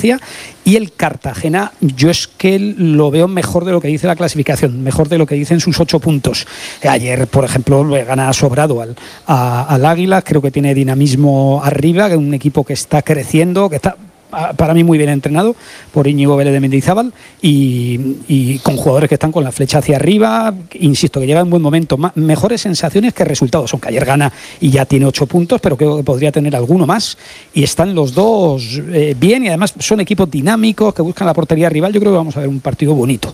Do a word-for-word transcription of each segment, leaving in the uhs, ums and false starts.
Murcia. Y el Cartagena, yo es que lo veo mejor de lo que dice la clasificación, mejor de lo que dicen sus ocho puntos. Ayer, por ejemplo, gana sobrado al, a, al Águila, creo que tiene dinamismo arriba, que es un equipo que está creciendo, que está para mí muy bien entrenado por Íñigo Vélez de Mendizábal y, y con jugadores que están con la flecha hacia arriba, insisto, que llega en buen momento, más, mejores sensaciones que resultados, aunque ayer gana y ya tiene ocho puntos, pero creo que podría tener alguno más, y están los dos eh, bien, y además son equipos dinámicos que buscan la portería rival. Yo creo que vamos a ver un partido bonito.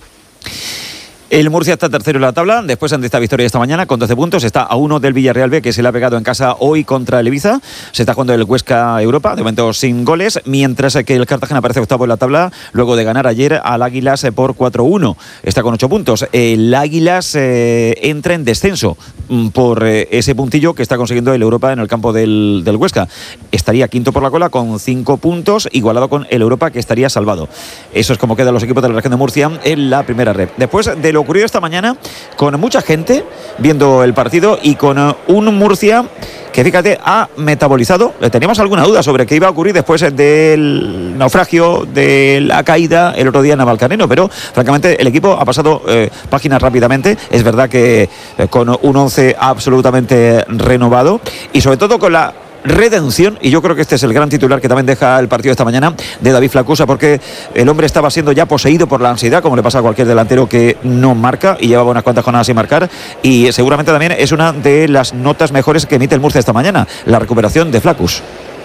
El Murcia está tercero en la tabla, después de esta victoria esta mañana con doce puntos, está a uno del Villarreal B, que se le ha pegado en casa hoy contra el Ibiza. Se está jugando el Huesca Europa, de momento sin goles, mientras que el Cartagena aparece octavo en la tabla, luego de ganar ayer al Águilas por cuatro uno. Está con ocho puntos. El Águilas eh, entra en descenso por eh, ese puntillo que está consiguiendo el Europa en el campo del, del Huesca. Estaría quinto por la cola con cinco puntos, igualado con el Europa, que estaría salvado. Eso es como quedan los equipos de la región de Murcia en la primera red. Después de lo ocurrido esta mañana, con mucha gente viendo el partido y con un Murcia que, fíjate, ha metabolizado. Teníamos alguna duda sobre qué iba a ocurrir después del naufragio, de la caída el otro día en Navalcarnero, pero francamente el equipo ha pasado eh, páginas rápidamente. Es verdad que eh, con un once absolutamente renovado y sobre todo con la redención, y yo creo que este es el gran titular que también deja el partido esta mañana, de David Flacusa, porque el hombre estaba siendo ya poseído por la ansiedad, como le pasa a cualquier delantero que no marca y llevaba unas cuantas jornadas sin marcar, y seguramente también es una de las notas mejores que emite el Murcia esta mañana, la recuperación de Flacus.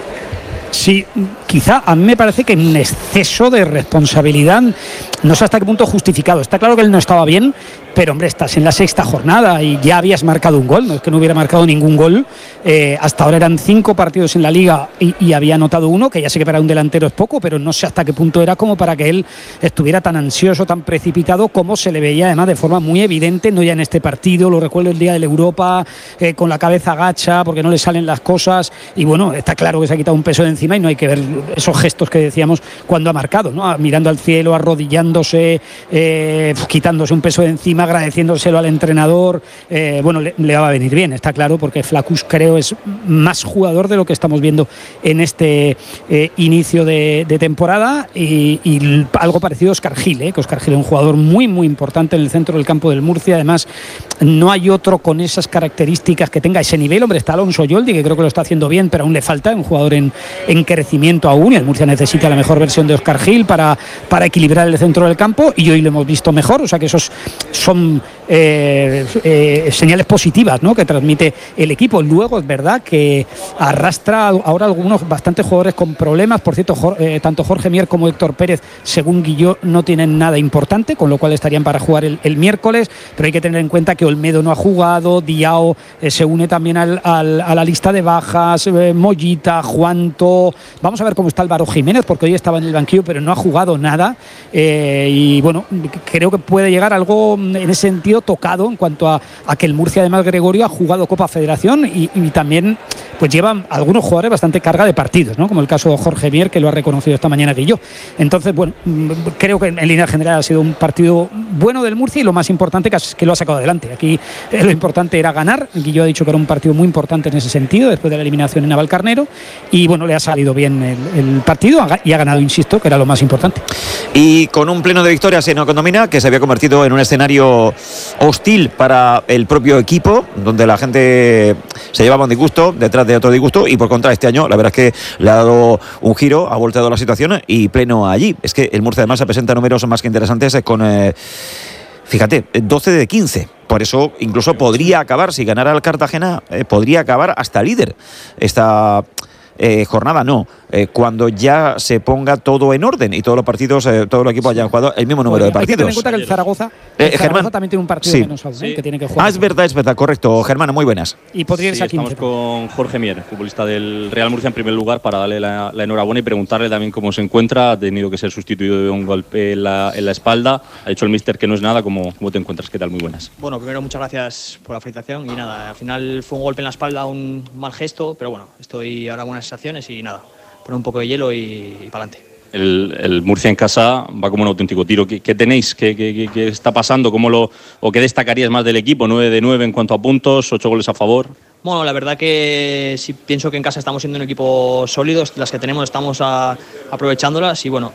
Sí, quizá a mí me parece que un exceso de responsabilidad, no sé hasta qué punto justificado. Está claro que él no estaba bien, pero hombre, estás en la sexta jornada y ya habías marcado un gol, no es que no hubiera marcado ningún gol. Eh, hasta ahora eran cinco partidos en la liga y, y había anotado uno, que ya sé que para un delantero es poco, pero no sé hasta qué punto era como para que él estuviera tan ansioso, tan precipitado, como se le veía además de forma muy evidente, no ya en este partido, lo recuerdo el día del Europa, eh, con la cabeza agacha porque no le salen las cosas, y bueno, está claro que se ha quitado un peso de encima y no hay que ver esos gestos que decíamos cuando ha marcado, ¿no? Mirando al cielo, arrodillándose, eh, quitándose un peso de encima, agradeciéndoselo al entrenador. Eh, bueno, le, le va a venir bien, está claro, porque Flacus creo es más jugador de lo que estamos viendo en este eh, inicio de, de temporada, y, y algo parecido a Óscar Gil, eh, que Óscar Gil es un jugador muy muy importante en el centro del campo del Murcia. Además, no hay otro con esas características que tenga ese nivel. Hombre, está Alonso Yoldi, que creo que lo está haciendo bien, pero aún le falta un jugador en, en crecimiento aún, y el Murcia necesita la mejor versión de Óscar Gil para, para equilibrar el centro del campo, y hoy lo hemos visto mejor. O sea que esos son eh, eh, señales positivas, ¿no?, que transmite el equipo. Luego es verdad que arrastra ahora algunos bastantes jugadores con problemas. Por cierto, Jorge, eh, tanto Jorge Mier como Héctor Pérez, según Guilló, no tienen nada importante, con lo cual estarían para jugar el, el miércoles, pero hay que tener en cuenta que Olmedo no ha jugado, Diao eh, se une también al, al, a la lista de bajas, eh, Mollita, Juanto. Vamos a ver cómo está Álvaro Jiménez, porque hoy estaba en el banquillo pero no ha jugado nada, eh, y bueno, creo que puede llegar algo en ese sentido tocado en cuanto a, a que el Murcia, además, Gregorio, ha jugado Copa Federación y, y también pues llevan algunos jugadores bastante carga de partidos, ¿no?, como el caso de Jorge Mier, que lo ha reconocido esta mañana que yo. Entonces, bueno, creo que en línea general ha sido un partido bueno del Murcia, y lo más importante que, es que lo ha sacado adelante. Aquí eh, lo importante era ganar. Guillo ha dicho que era un partido muy importante en ese sentido, después de la eliminación en Navalcarnero, y bueno, le ha salido bien el, el partido y ha ganado, insisto, que era lo más importante. Y con un pleno de victorias en Ocondomina, que se había convertido en un escenario hostil para el propio equipo, donde la gente se llevaba un disgusto detrás de otro disgusto, y por contra este año la verdad es que le ha dado un giro, ha volteado la situación y pleno allí. Es que el Murcia además se presenta números más que interesantes con, eh, fíjate, doce de quince. Por eso incluso podría acabar, si ganara el Cartagena, eh, podría acabar hasta líder esta eh, jornada, no. Eh, cuando ya se ponga todo en orden y todos los partidos, eh, todos los equipos hayan jugado el mismo número de partidos. Hay que tener en cuenta que el Zaragoza, el eh, Zaragoza Germán, también tiene un partido sí. menos aún, ¿eh? Sí. Que tiene que jugar. Ah, es verdad, es verdad, correcto. Germán, muy buenas. Y podría irse sí, a quince. Estamos con Jorge Mier, futbolista del Real Murcia, en primer lugar, para darle la, la enhorabuena y preguntarle también cómo se encuentra. Ha tenido que ser sustituido de un golpe en la, en la espalda. Ha dicho el míster que no es nada. ¿Cómo, cómo te encuentras? ¿Qué tal? Muy buenas. Bueno, primero muchas gracias por la felicitación y nada, al final fue un golpe en la espalda, un mal gesto, pero bueno, estoy ahora con buenas sensaciones y nada, poner un poco de hielo y, y para adelante. El, el Murcia en casa va como un auténtico tiro. ¿Qué, qué tenéis? ¿Qué, qué, ¿Qué está pasando? ¿Cómo lo, ¿O qué destacarías más del equipo? nueve de nueve en cuanto a puntos, ocho goles a favor. Bueno, la verdad que sí pienso que en casa estamos siendo un equipo sólido, las que tenemos estamos a, aprovechándolas y bueno,